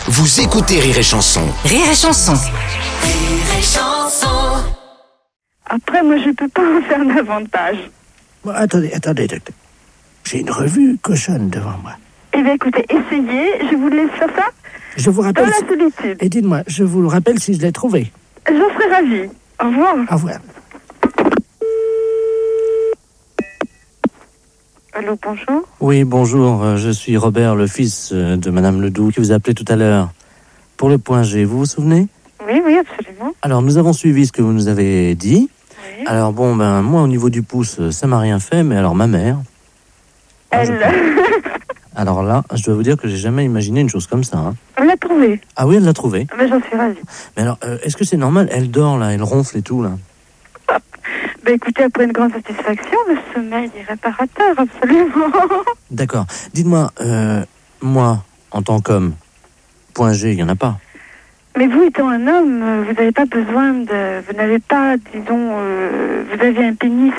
Vous écoutez Rire et Chanson. Rire et Chanson. Rire et Chanson. Après, moi, je peux pas en faire davantage. Bon, attendez, docteur. J'ai une revue cochonne devant moi. Eh bien, écoutez, essayez. Je vous laisse faire ça Je vous dans rappelle... la solitude. Et dites-moi, je vous le rappelle si je l'ai trouvé. J'en serais ravie. Au revoir. Au revoir. Allô, bonjour. Oui, bonjour, je suis Robert, le fils de Madame Ledoux, qui vous a appelé tout à l'heure pour le point G, vous vous souvenez? Oui, absolument. Alors, nous avons suivi ce que vous nous avez dit. Oui. Alors, bon, moi, au niveau du pouce, ça m'a rien fait, mais alors, ma mère... Alors là, je dois vous dire que j'ai jamais imaginé une chose comme ça. Hein. Elle l'a trouvé. Ah oui, elle l'a trouvé. Mais j'en suis ravie. Mais alors, est-ce que c'est normal? Elle dort, là, elle ronfle et tout, là. Ben écoutez, après une grande satisfaction, le sommeil est réparateur, absolument. D'accord. Dites-moi, moi, en tant qu'homme, point G, il n'y en a pas. Mais vous étant un homme, vous n'avez pas besoin de... Vous n'avez pas, disons... vous avez un pénis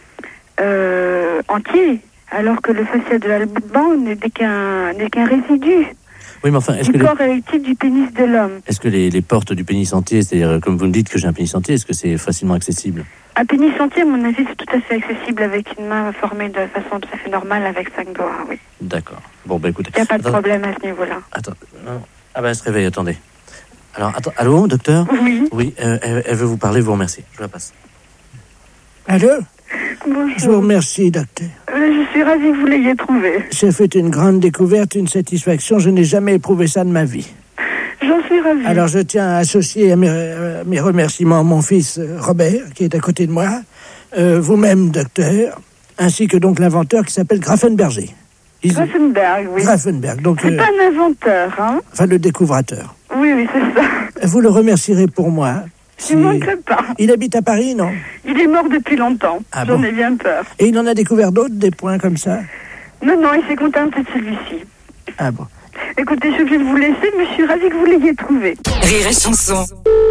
entier, alors que le facial de l'alban n'est qu'un résidu Oui, mais enfin, est-ce du que corps érectile du pénis de l'homme. est-ce que les portes du pénis entier, c'est-à-dire, comme vous me dites que j'ai un pénis entier, est-ce que c'est facilement accessible? Un pénis entier, à mon avis, c'est tout à fait accessible avec une main formée de façon tout à fait normale avec 5 doigts, oui. D'accord. Bon, bah écoutez. Il n'y a pas de Attends- problème à ce niveau-là. Attends, non. Ah bah elle se réveille, attendez. Alors, attends, allô, docteur? Oui. Oui, elle veut vous parler, je vous remercie. Je la passe. Allô? Bonjour. Je vous remercie, docteur. Je suis ravie que vous l'ayez trouvé. J'ai fait une grande découverte, une satisfaction. Je n'ai jamais éprouvé ça de ma vie. J'en suis ravie. Alors, je tiens à associer à mes remerciements mon fils Robert, qui est à côté de moi, vous-même, docteur, ainsi que donc l'inventeur qui s'appelle Grafenberger. Grafenberg, oui. Grafenberg, donc, C'est pas un inventeur, hein? enfin le découvrateur. Oui, c'est ça. Vous le remercierez pour moi. Je ne manquerai pas. Il habite à Paris, non? Il est mort depuis longtemps. Ah J'en bon? ai bien peur. Et il en a découvert d'autres, des points comme ça? Non, il s'est contenté de celui-ci. Ah bon. Écoutez, je suis obligée de vous laisser, mais je suis ravie que vous l'ayez trouvé. Rire et Chanson.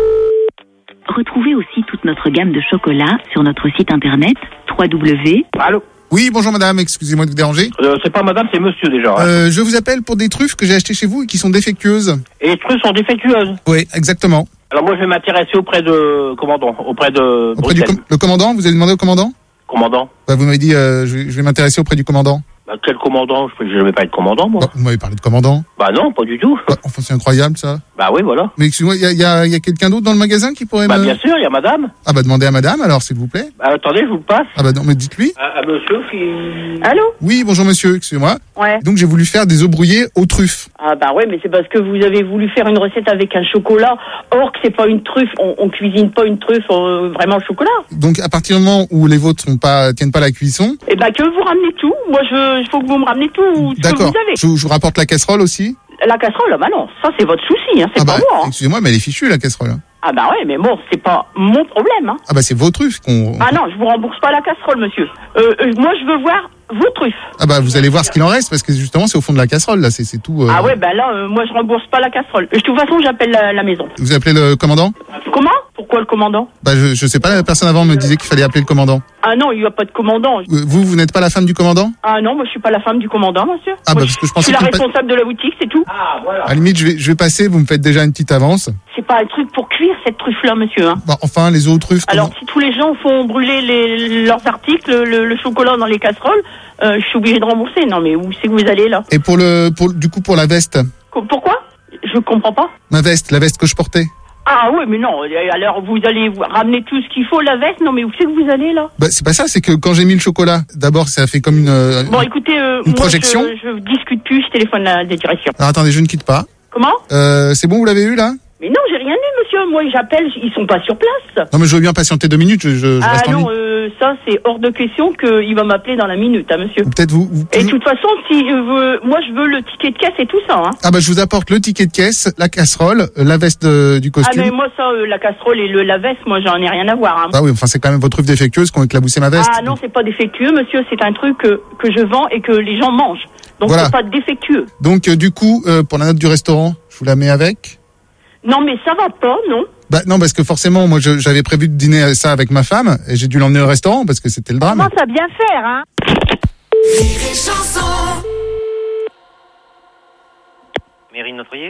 Retrouvez aussi toute notre gamme de chocolats sur notre site internet www. Allô? Oui, bonjour madame, excusez-moi de vous déranger. C'est pas madame, c'est monsieur déjà. Je vous appelle pour des truffes que j'ai achetées chez vous et qui sont défectueuses. Et les trucs sont défectueuses. Oui, exactement. Alors moi je vais m'intéresser auprès de commandant, auprès de Auprès du Bruxelles. le commandant, vous avez demandé au commandant? Commandant. Bah, vous m'avez dit, je vais m'intéresser auprès du commandant. Bah, quel commandant? Je ne vais pas être commandant moi. Bah, vous m'avez parlé de commandant. Bah non, pas du tout. Bah, enfin, c'est incroyable ça. Bah oui, voilà. Mais excusez-moi, il y a quelqu'un d'autre dans le magasin qui pourrait Bah me... bien sûr, il y a madame. Ah bah demandez à madame alors, s'il vous plaît. Bah, attendez, je vous le passe. Ah bah non, mais dites-lui. À monsieur qui... Allô? Oui, bonjour monsieur, excusez-moi. Ouais. Donc j'ai voulu faire des œufs brouillés aux truffes. Ah bah ouais, mais c'est parce que vous avez voulu faire une recette avec un chocolat. Or que c'est pas une truffe, on cuisine pas une truffe vraiment au chocolat. Donc à partir du moment où les vôtres tiennent pas la cuisson, Et bah que vous ramenez tout. Moi il faut que vous me ramenez tout ce que d'accord. vous avez. Je vous rapporte la casserole aussi. La casserole, bah non, ça c'est votre souci, hein, c'est Ah pas bah, moi. Hein. excusez-moi, mais elle est fichue la casserole. Ah bah ouais, mais bon, c'est pas mon problème. Hein. Ah bah c'est vos truffes qu'on... Ah non, je vous rembourse pas la casserole, monsieur. Moi je veux voir vos truffes. Ah bah vous allez voir ce qu'il en reste parce que justement c'est au fond de la casserole là, c'est tout. Ah ouais, bah là, moi je rembourse pas la casserole. De toute façon, j'appelle la maison. Vous appelez le commandant? Comment? Pourquoi le commandant? Bah je sais pas, la personne avant me disait qu'il fallait appeler le commandant. Ah non, il y a pas de commandant. Vous n'êtes pas la femme du commandant? Ah non, moi je suis pas la femme du commandant, monsieur. Ah Moi, bah parce que je je pensais suis la que responsable de la boutique, c'est tout. Ah voilà. à la limite je vais passer, vous me faites déjà une petite avance. C'est pas un truc pour cuire cette truffe-là, monsieur. Hein. Bah enfin les autres truffes. Alors si tous les gens font brûler leurs articles, le chocolat dans les casseroles, je suis obligée de rembourser. Non mais où c'est que vous allez là? Et pour la veste, Pourquoi? Je comprends pas. la veste que je portais. Ah oui, mais non. Alors vous allez ramener tout ce qu'il faut, la veste. Non mais où c'est que vous allez là? Bah c'est pas ça, c'est que quand j'ai mis le chocolat, d'abord ça a fait comme une. Bon écoutez, une moi projection. je discute plus, je téléphone la direction. Alors attendez, je ne quitte pas. Comment? C'est bon, vous l'avez eu là? Mais non, j'ai rien eu, monsieur. Moi, j'appelle, ils sont pas sur place. Non mais je veux bien patienter 2 minutes, je Ah reste en non, ligne. ça, c'est hors de question qu'il va m'appeler dans la minute, hein, monsieur. Peut-être vous Et de toute façon, si moi, je veux le ticket de caisse et tout ça, hein. Ah bah je vous apporte le ticket de caisse, la casserole, la veste du Ah, costume. mais moi, ça, la casserole et la veste, moi, j'en ai rien à voir, hein. Ah oui, enfin c'est quand même votre truffe défectueuse qui ont éclaboussé ma veste. Ah non, c'est pas défectueux, monsieur, c'est un truc que je vends et que les gens mangent. Donc, Voilà. c'est pas défectueux. Donc du coup, pour la note du restaurant, je vous la mets avec. Non, mais ça va pas, non? Bah non, parce que forcément, moi j'avais prévu de dîner ça avec ma femme et j'ai dû l'emmener au restaurant parce que c'était le drame. Comment ça bien faire, hein? Rire et Chanson. Mairie de Notre-Dame.